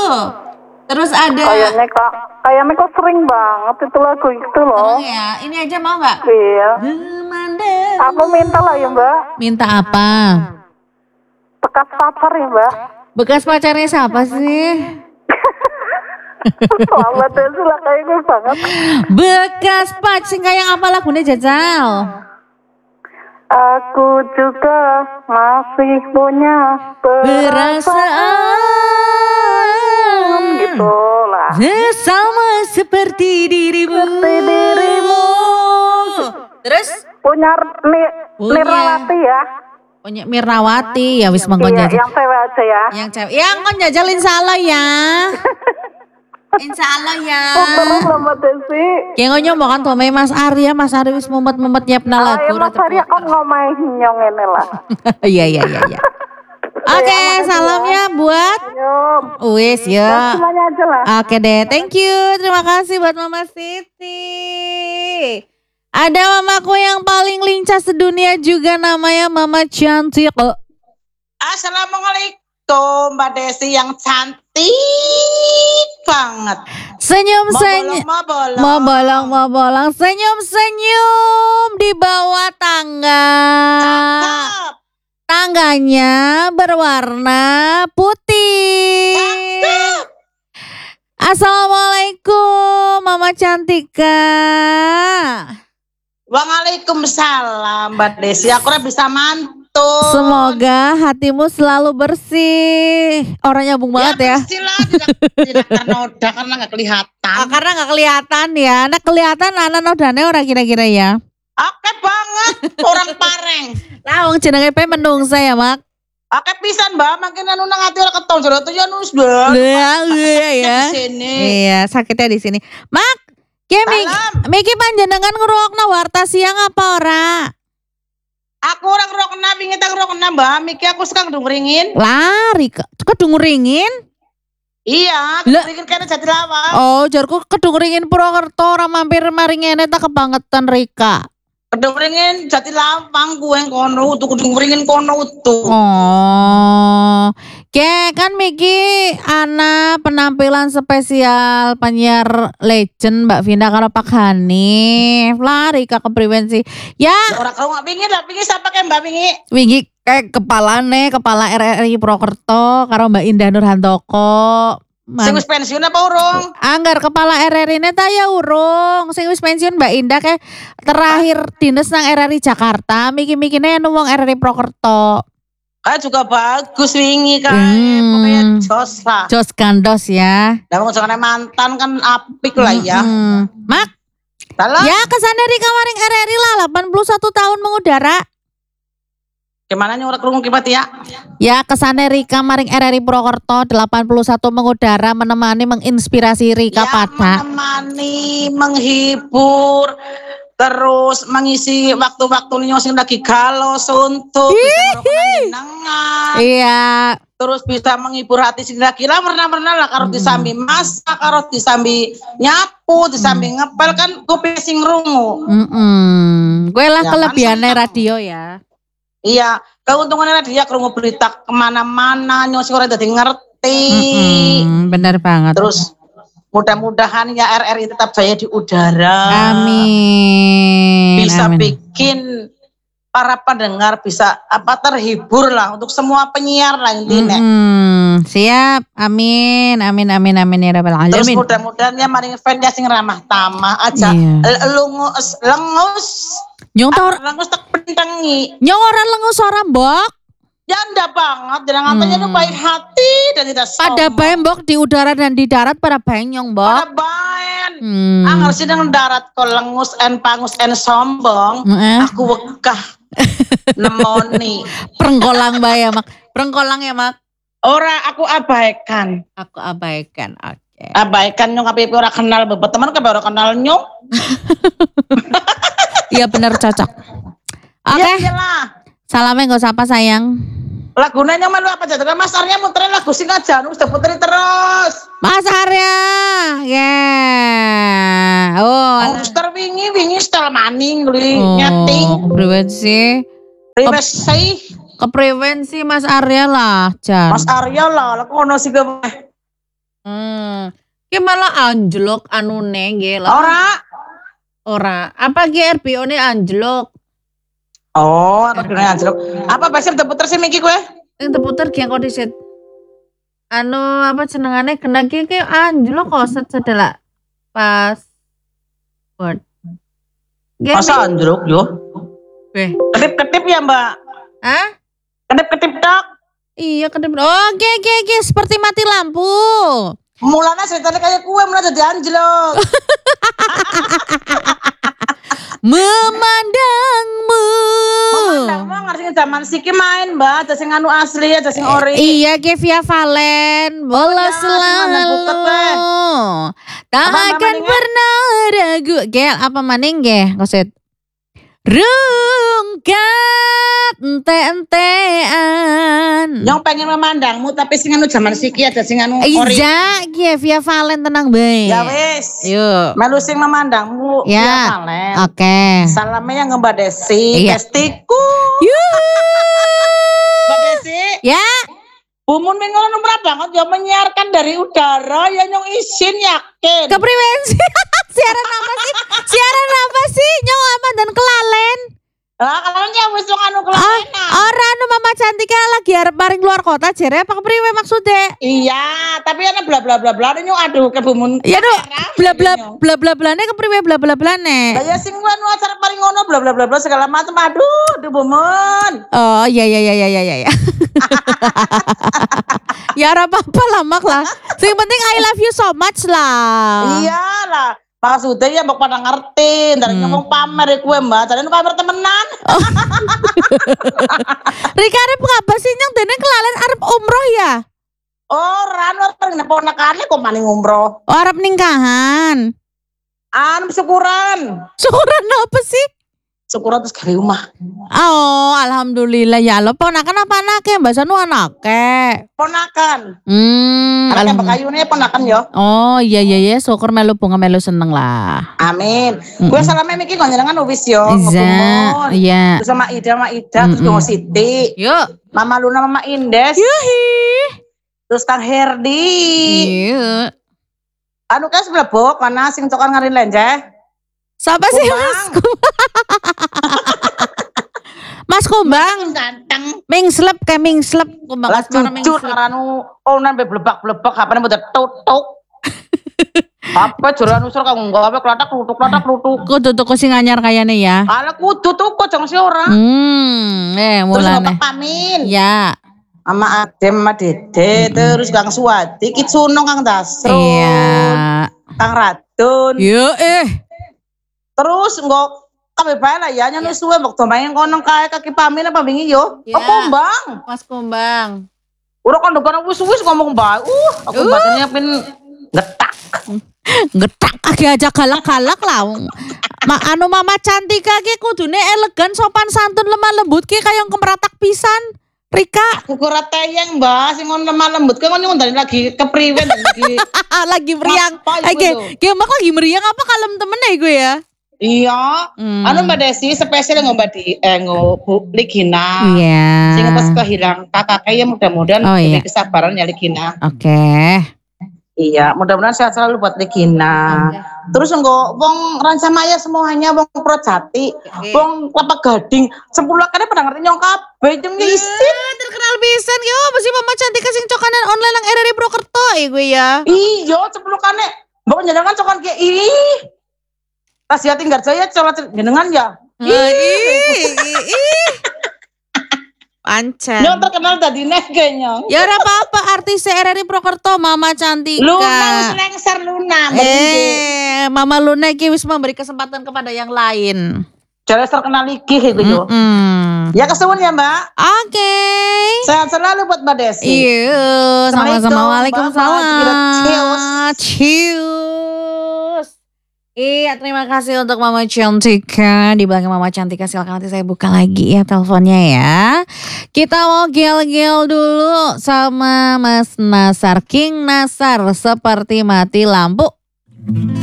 Terus ada kayaknya kok sering banget itu lagu itu loh. Sering ya. Ini aja mau nggak? Iya. Aku minta lah ya Mbak. Minta apa? Bekas pacar ya Mbak. Bekas pacarnya siapa sih? Selamat Desi lah kayaknya banget. Bekas pacar kayak apa lagunya Jajal? Aku juga masih punya perasaan gitu lah. Sama seperti dirimu. Terus? Punya Mirnawati ya. Punya Mirnawati ya wis mengkon Iya, jajal. yang cewek aja ya. Yang cewek. Yang kon jajal insyaallah ya. Insyaallah ya. Terus Mbak Desi. Kayak ngonyo kan tome Mas Arya wis mumet-mumet nyiapna lagu. Ayo Mas Arya kan ngomong nyong ini lah. Iya. Oke, salamnya buat wis ya. Semuanya aja lah. Oke deh, thank you. Terima kasih buat Mama Siti. Ada mamaku yang paling lincah sedunia juga namanya Mama Cantik. Assalamualaikum Mbak Desi yang cantik banget. Senyum mau bolong senyum di bawah tangga. Cakep. Tangganya berwarna putih. Cakep. Assalamualaikum Mama Cantika. Waalaikumsalam Mbak Desi. Aku bisa mantul. Semoga hatimu selalu bersih. Orangnya nyambung banget ya. Pastilah, tidak ternoda karena nggak kelihatan. Karena nggak kelihatan ya. Nah kelihatan anak nodane orang kira-kira ya. Oke banget. Orang pareng. Lah wong jenenge pe menungsa ya mak. Oke pisan Mbak. Makin anu nang ati ora ketol jero tuh ya nus Mbak. Iya ya. Di sini. Iya sakitnya di sini. Mak, Miki panjenengan ngrungokno warta siang apa ora? Aku orang ngrokna wingi tak ngrokna Mbak. Miki aku sekarang ndungringin. Lari kedungringin? Iya, ndungringin kene Jatilawa. Oh, jarku kedungringin Purwokerto ora mampir mari ngene tak kebangetan Rika. Kedungringin Jatilampang gue kono tuh kedungringin kono tuh. Oh. Kan Miki ana penampilan spesial penyiar legend Mbak Vina karo Pak Hanif. Lari ke prevensi. Ya. Ora kau nggak pingin lah, pingin siapa kayak Mbak Pingi? Wingi kayak kepala RRI Purwokerto karo Mbak Indah Nurhantoko. Sing wis pensiun apa urung? Anggar kepala RRI ini ta ya urung. Sing wis pensiun Mbak Indah kayak terakhir dinas nang RRI Jakarta. Miki-mikine anu wong RRI Purwokerto. Juga bagus wingi kan. Pokoknya jos lah. Jos gandos ya. Lah wong jangan mantan kan apik lah ya. Mak. Salah. Ya kesana di kamaring RRI lah 81 tahun mengudara. Gimana nyurat krungu kipat ya? Ya kesana Rika maring RRI Purwokerto 81 mengudara menemani menginspirasi Rika ya, pada menemani menghibur terus mengisi waktu-waktu sing lagi galau suntuk bisa nyenengan. Iya. Terus bisa menghibur hati sing lagi lah pernah lah karo disambi masak karo disambi nyapu disambi ngepel kan kuping sing rungu. Gue lah ya, kelebihannya radio ya. Iya, keuntungannya dia krungu berita kemana-mana, nyos ora dadi ngerti. Bener banget. Terus mudah-mudahan ya RRI tetap jaya di udara. Amin. Bisa Amin. bikin para pendengar bisa terhibur lah untuk semua penyiar lah intinya. Siap, amin ya rabbal alamin. Terus mudah-mudahan ya maring fan ya sing ramah tamah aja. Lengus. Nyong tor lengus tak pentengi. Nyong orang lengus ora mbok. Ya ndak banget, jangan katanya baik hati dan tidak sombong. Pada bae mbok di udara dan di darat pada bae nyong mbok. Pada bae. Angger sidang darat kok lengus en pangus en sombong. Aku wegah nemoni. Prengkolang bae ya mak. Prengkolang ya mak. Ora aku abaikan. Aku abaikan. Oke. Abaikan nyong apa ora kenal bebet teman ke ora kenal nyong. Iya benar cocok. Oke. Iyalah. Salamnya gak usah apa sayang. Lagunya nyaman apa aja. Mas Arya muterin lagu sing aja. Udah puterin terus. Mas Arya. Yeah. Oh. Terus wingi setel maning. Nyating. Prevensi. Ke prevensi Mas Arya lah. Mas Arya lah. Lagu ono sih gue. Ki malah anjlok anune nggih lah. Ora. Apa ki RPO-ne anjlok? Oh, RPO-ne anjlok. Apa besok terputer sih Miki kowe? Yang terputer ki kok disit. Anu apa jenengane kena ki anjlok kok sedela pas word. Masa anjlok yo? Kedip-kedip ya Mbak? Hah? Kedip-kedip tok? Iya kedip. Oh oke. Seperti mati lampu. Mulanya ceritanya kayak kue mulai jadi anjlok. Memandangmu ngerti zaman siki main Mbak, ada sing anu asli, ada sing ori. Iya ke Via Valen. Bola selalu tak akan pernah ragu. Gel apa maning ge koset rungkat ente-entean. Yang pengen memandangmu tapi sing anu zaman siki ada sing anu ori. Iya, Via Valen tenang bae. Ya wis. Yuk. Melu sing memandangmu ya. Via Valen. Oke. Salamnya yang Mbak Desi, Destiku. Mbak Desi. Ya. Bumun mengono nomor banget ya menyiarkan dari udara ya nyong isin yakin. Kepriwensi. Siaran apa sih? Nyong aman dan kelalen. Lah kalanya wis wong anu kelalen. Ora anu Mama Cantika lagi arep maring luar kota jere apa kepriwe maksude? Iya, tapi ana bla bla bla bla nyong aduh ke Bumun. Ya do bla bla blane kepriwe bla bla blane. Lah ya sing anu acara paling ngono bla bla bla segala macam aduh Bumun. Oh iya. Ya ora apa-apa lah mak lah. Sing penting I love you so much lah. Iyalah. Maksudnya ya mbak pada ngerti, dari ngomong pamer kue mbak, tadi pamer temenan. Rika arep ngapa sih nyong dene kelalen arep umroh ya? Orang ponakannya kok maning umroh. Oh, arep ningkahan. Syukuran. Syukuran apa sih? Syukuran terus ke rumah. Oh, alhamdulillah ya lo ponakan apa anaknya? Mbak Sanu anaknya. Ponakan. Anaknya Mbak Kayunya ponakan yo. Oh iya syukur melu bunga melu seneng lah. Amin. Gue salamnya Miki konjenengan wis yo. Iya. Terus sama Ida, terus Gunung Siti. Yuk. Mama Luna, Mama Indes. Yuhi. Terus Kang Herdi. Iya. Anu kan seblebok mana sing cokan ngarin lenjeh. Siapa sih Mas Kumbang? Ganteng. Mingslep Kumbang. Lah jujur karanu onan be blebak-blebak hapane mboten tutuk. Apa juran usul kamu gawe klatak lutuk. Kudu tuku sing anyar kayane ya. Ala kudu tuku jeng si ora. Mulane. Terus Pamin. Ya. Sama Adem, sama Dede, terus Kang Suwadi, Ki Sunung, Kang Dasro. Iya. Kang Radun. Yo Terus nggak kabeh bae lah ya nyanyi suwe mbok domain kono kae kaki Pamin apa wingi yo. Ya. Kumbang. Mas Kumbang. Ora kan dokan wis ngomong bae. Aku batene pin getak kaki aja galak-galak lah. Anu Mama Cantika ki kudune elegan sopan santun lemah lembut ki kaya kemeratak pisan. Rika. Aku ora tayang Mbak sing ngono lemah lembut kan ngundani lagi kepriwen lagi meriang. Mak lagi meriang apa kalem temen ya gue ya? Iya, anu Mbak Desi spesial Mbak Ligina. Iya. Sing pas kehilang kakaknya mudah-mudahan diberi kesabaran ya Ligina. Oke. Iya, mudah-mudahan sehat selalu buat Ligina. Terus engko wong Rancamaya semuanya, wong Projati, wong Kelapa Gading, 10 kali pada ngerti nyong kabeh jeung isin. Terkenal pisan yo, apa sih Mama Cantika sing cokanan online nang RRI Prokerto gue ya. Iya, 10 kali. Mbok njenengan cokan ki Tas ya tinggal saya colat jenengan ya. Pancen. Nyong terkenal tadi nek nyong. Ya ora apa-apa artis RRI Prokerto Mama Cantika. Luna Lengser Luna. Mama Luna iki wis memberi kesempatan kepada yang lain. Jelas terkenal iki gitu yo. Ya kesuwun ya Mbak. Oke. Sehat selalu buat Mbak Desi. Iya, sama-sama. Waalaikumsalam. Cheers. Iya, terima kasih untuk Mama Cantika. Di belakang Mama Cantika silakan nanti saya buka lagi ya teleponnya ya. Kita mau gel-gel dulu sama Mas Nasar, King Nasar, seperti mati lampu.